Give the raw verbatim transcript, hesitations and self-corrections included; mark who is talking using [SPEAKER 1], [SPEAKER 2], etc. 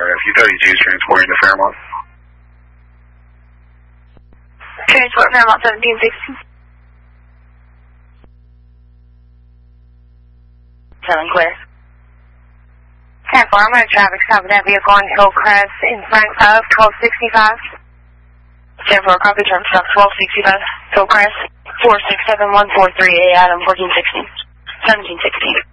[SPEAKER 1] F U thirty-two transporting to Fairmont.
[SPEAKER 2] Transport Fairmont seventeen sixty.
[SPEAKER 3] Seven clear.
[SPEAKER 2] ten four, I'm going to traffic stop with that vehicle on Hillcrest in front of twelve sixty-five.
[SPEAKER 3] ten four, copy, term stop twelve sixty-five.
[SPEAKER 2] Hillcrest.
[SPEAKER 3] four six seven one four three eight, Adam, fourteen sixteen. seventeen sixteen.